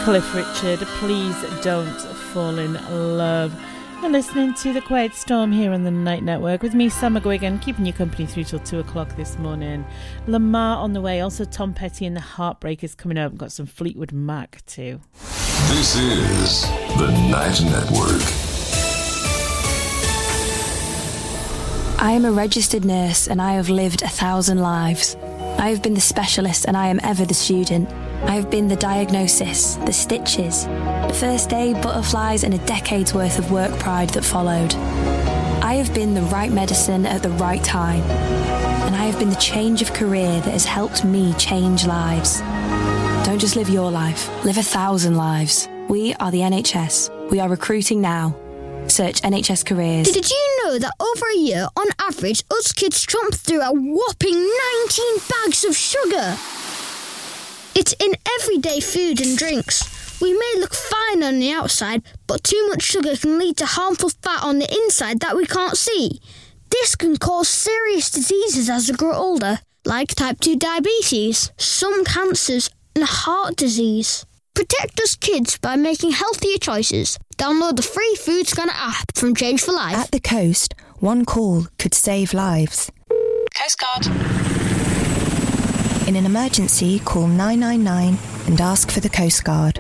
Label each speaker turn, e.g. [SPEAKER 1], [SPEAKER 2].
[SPEAKER 1] Cliff Richard, Please Don't Fall in Love. You're listening to The Quiet Storm here on the Night Network with me, Sam McGuigan, keeping you company through till 2 o'clock this morning. Lamar on the way, also Tom Petty and the Heartbreakers coming up. We've got some Fleetwood Mac too.
[SPEAKER 2] This is the Night Network.
[SPEAKER 3] I am a registered nurse and I have lived 1,000 lives. I have been the specialist and I am ever the student. I have been the diagnosis, the stitches, the first aid, butterflies and a decade's worth of work pride that followed. I have been the right medicine at the right time. And I have been the change of career that has helped me change lives. Don't just live your life, live 1,000 lives. We are the NHS. We are recruiting now. Search NHS Careers.
[SPEAKER 4] Did you know that over a year, on average, us kids jump through a whopping 19 bags of sugar? It's in everyday food and drinks. We may look fine on the outside, but too much sugar can lead to harmful fat on the inside that we can't see. This can cause serious diseases as we grow older, like type 2 diabetes, some cancers, and heart disease. Protect us kids by making healthier choices. Download the free Food Scanner app from Change for Life.
[SPEAKER 5] At the coast, one call could save lives.
[SPEAKER 6] Coast Guard.
[SPEAKER 5] In an emergency, call 999 and ask for the Coast Guard.